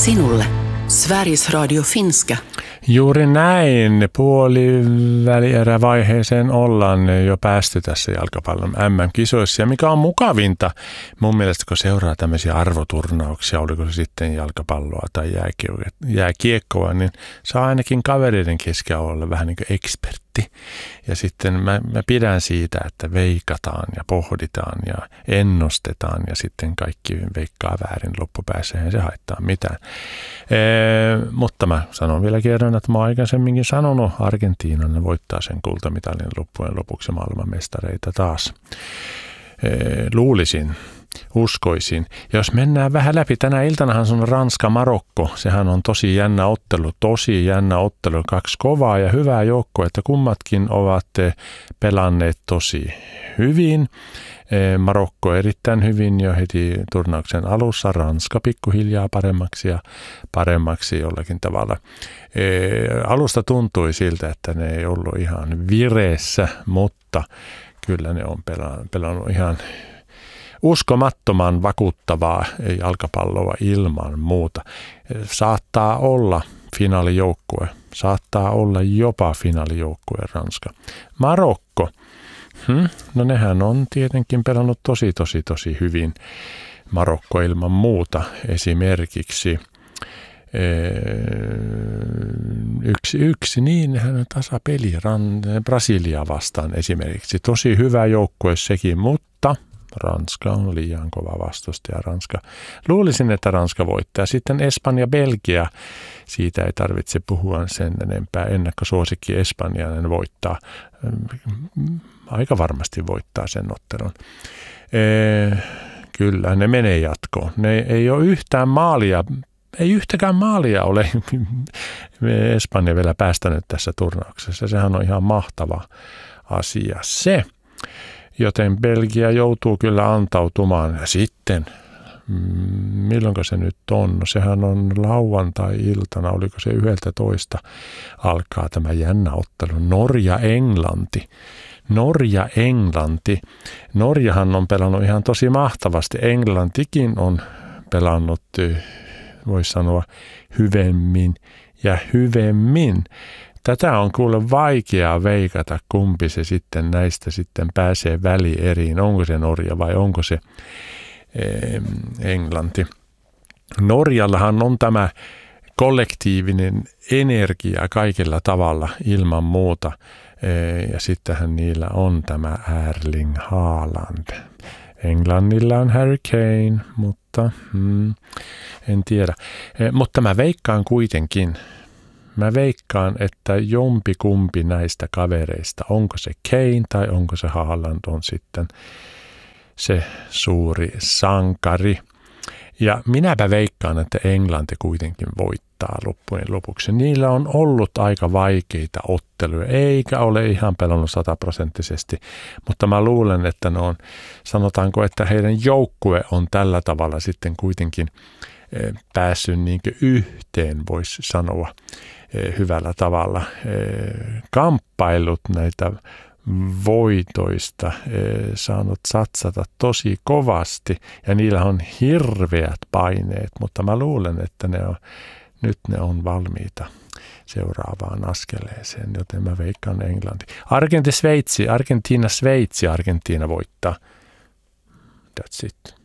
sinulle. Sveriges Radio Finska. Juuri näin. Puolivälierävaiheeseen ollaan jo päästy tässä jalkapallon MM-kisoissa. Ja mikä on mukavinta mun mielestä, kun seuraa tämmöisiä arvoturnauksia, oliko se sitten jalkapalloa tai jääkiekkoa, niin saa ainakin kavereiden keskellä olla vähän niin kuin ekspertti. Ja sitten mä pidän siitä, että veikataan ja pohditaan ja ennustetaan ja sitten kaikki veikkaa väärin loppupäässä, eihän se haittaa mitään. Mutta mä sanon vielä kerran, että mä oon aikaisemminkin sanonut, Argentiina voittaa sen kultamitalin loppujen lopuksi maailmanmestareita taas. Luulisin, uskoisin. Jos mennään vähän läpi, tänä iltanahan se on Ranska-Marokko. Sehän on tosi jännä ottelu. 2 kovaa ja hyvää joukkoa, että kummatkin ovat pelanneet tosi hyvin. Marokko erittäin hyvin jo heti turnauksen alussa, Ranska pikkuhiljaa paremmaksi jollakin tavalla. Alusta tuntui siltä, että ne ei ollut ihan vireessä, mutta kyllä ne on pelannut ihan uskomattoman vakuuttavaa jalkapalloa ilman muuta. Saattaa olla finaalijoukkue, saattaa olla jopa finaalijoukkue Ranska. Marokko. No nehän on tietenkin pelannut tosi hyvin. Marokko ilman muuta esimerkiksi. 1-1, niin hän on tasapeli Brasilia vastaan esimerkiksi. Tosi hyvä joukkue sekin, mutta Ranska on liian kova vastustaja. Luulisin, että Ranska voittaa. Sitten Espanja-Belgia. Siitä ei tarvitse puhua sen enempää. Ennakkosuosikki espanjalainen voittaa. Aika varmasti voittaa sen ottelun. Kyllä, ne menee jatkoon. Ne ei ole yhtään maalia. Ei yhtäkään maalia ole Espanja vielä päästänyt tässä turnauksessa. Sehän on ihan mahtava asia se. Joten Belgia joutuu kyllä antautumaan. Ja sitten, milloinko se nyt on? No, sehän on lauantai-iltana, oliko se 11 alkaa tämä jännä ottelu. Norja-Englanti. Norjahan on pelannut ihan tosi mahtavasti. Englantikin on pelannut, voisi sanoa, hyvemmin ja hyvemmin. Tätä on kuule vaikeaa veikata, kumpi se sitten näistä sitten pääsee välieriin. Onko se Norja vai onko se Englanti. Norjallahan on tämä kollektiivinen energia kaikella tavalla ilman muuta. Ja sittenhän niillä on tämä Erling Haaland. Englannilla on Harry Kane, mutta en tiedä. Mutta mä veikkaan kuitenkin. Mä veikkaan, että jompikumpi näistä kavereista, onko se Kane tai onko se Haaland, on sitten se suuri sankari. Ja minäpä veikkaan, että Englanti kuitenkin voittaa loppujen lopuksi. Niillä on ollut aika vaikeita otteluja, eikä ole ihan pelannut 100%, mutta mä luulen, että ne on, sanotaanko, että heidän joukkue on tällä tavalla sitten kuitenkin päässyt niin kuin yhteen, voisi sanoa hyvällä tavalla. Kamppailut näitä voitoista saanut satsata tosi kovasti ja niillä on hirveät paineet, mutta mä luulen, että nyt ne on valmiita seuraavaan askeleeseen, joten mä veikkaan Englanti. Argentiina-Sveitsi, Argentiina voittaa. That's it.